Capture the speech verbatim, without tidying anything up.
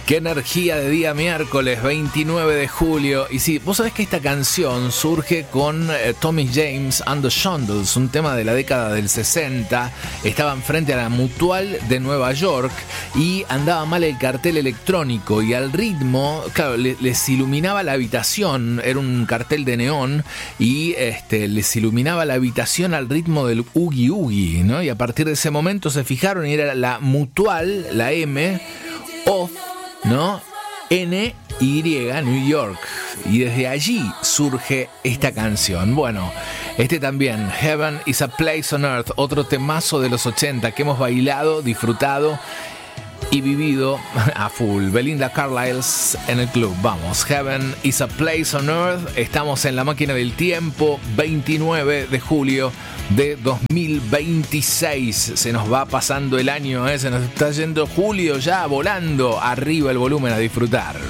Qué energía de día miércoles veintinueve de julio. Y sí, vos sabés que esta canción surge con eh, Tommy James and the Shondells, un tema de la década del sesenta. Estaban frente a la Mutual de Nueva York y andaba mal el cartel electrónico y al ritmo, claro, le, les iluminaba la habitación. Era un cartel de neón y este, les iluminaba la habitación al ritmo del Oogie Oogie, ¿no? Y a partir de ese momento se fijaron y era la Mutual, la M, Off, ¿no? N Y New York. Y desde allí surge esta canción. Bueno, este también, Heaven is a Place on Earth, otro temazo de los ochenta que hemos bailado, disfrutado y vivido a full. Belinda Carlisle en el club. Vamos, Heaven is a Place on Earth. Estamos en la máquina del tiempo, veintinueve de julio de dos mil veintiséis. Se nos va pasando el año, ¿eh? Se nos está yendo julio ya volando. Arriba el volumen, a disfrutar.